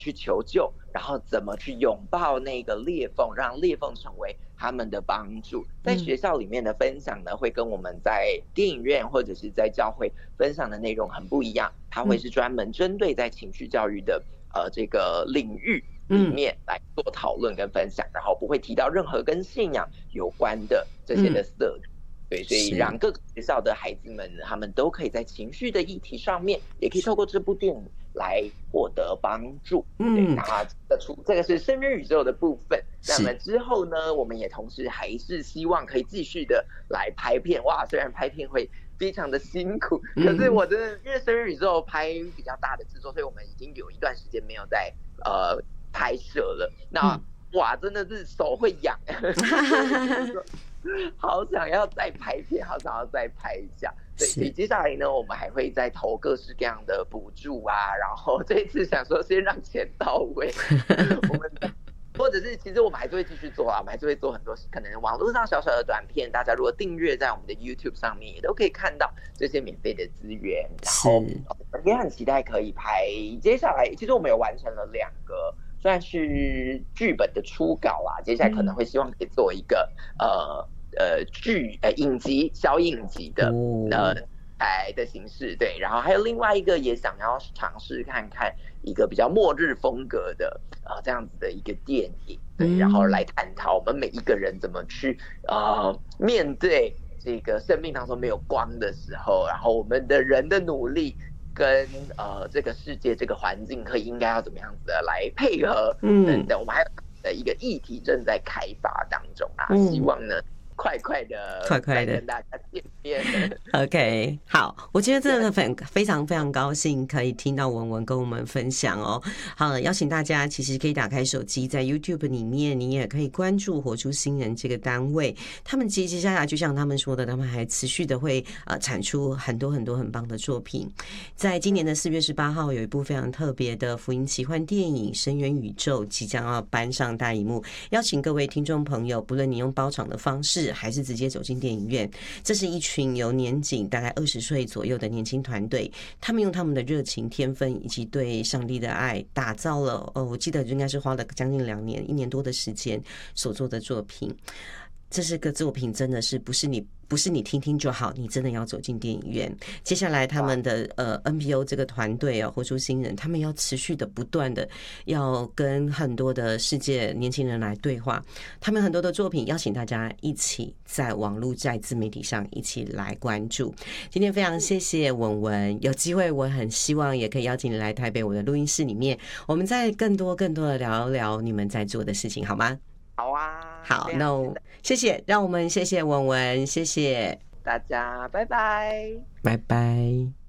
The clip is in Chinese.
去求救，然后怎么去拥抱那个裂缝，让裂缝成为他们的帮助。在学校里面的分享呢，会跟我们在电影院或者是在教会分享的内容很不一样，它会是专门针对在情绪教育的这个领域里面来做讨论跟分享，然后不会提到任何跟信仰有关的这些的色彩。对，所以让各个学校的孩子们，他们都可以在情绪的议题上面，也可以透过这部电影来获得帮助。对，那这个是深渊宇宙的部分。那么之后呢，我们也同时还是希望可以继续的来拍片。哇，虽然拍片会非常的辛苦，可是我真的因为深渊宇宙拍比较大的制作，所以我们已经有一段时间没有在拍摄了。那哇，真的是手会痒。好想要再拍片，好想要再拍一下。对，所以接下来呢，我们还会再投各式各样的补助啊，然后这一次想说先让钱到位，我们或者是其实我们还是会继续做啊，我们还是会做很多可能网络上小小的短片，大家如果订阅在我们的 YouTube 上面，也都可以看到这些免费的资源。然后我们也很期待可以拍，接下来其实我们有完成了2个。算是剧本的初稿啦，接下来可能会希望可以做一个影集小影集的的形式，对，然后还有另外一个也想要尝试看看一个比较末日风格的这样子的一个电影，对，然后来探讨我们每一个人怎么去面对这个生命当中没有光的时候，然后我们的人的努力。跟这个世界这个环境应该要怎么样子的来配合等等，我们还有一个议题正在开发当中啊，希望呢快快的跟大家见面。 OK， 好，我觉得真的非常非常高兴可以听到文文跟我们分享哦。好，邀请大家其实可以打开手机，在 YouTube 里面，你也可以关注活出新人这个单位。他们接下来就像他们说的，他们还持续的会产出很多很多很棒的作品。在今年的4月18号，有一部非常特别的福音奇幻电影《深渊宇宙》即将要搬上大荧幕，邀请各位听众朋友，不论你用包场的方式，还是直接走进电影院，这是一群由年仅大概20岁左右的年轻团队，他们用他们的热情、天分以及对上帝的爱，打造了我记得应该是花了将近2年、1年多的时间所做的作品。这是个作品，真的是不是你听听就好，你真的要走进电影院。接下来他们的NPO 这个团队活出新人，他们要持续的不断的要跟很多的世界年轻人来对话，他们很多的作品邀请大家一起在网络在自媒体上一起来关注。今天非常谢谢文文，有机会我很希望也可以邀请你来台北我的录音室里面，我们再更多的聊聊你们在做的事情，好吗？ 好啊， 好，那谢谢，让我们谢谢文文，谢谢大家，拜拜， 拜拜。